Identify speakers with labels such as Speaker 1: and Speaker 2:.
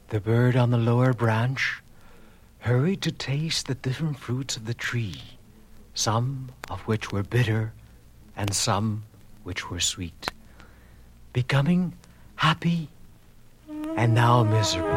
Speaker 1: The bird on the lower branch hurried to taste the different fruits of the tree, some of which were bitter and some which were sweet, becoming happy and now miserable.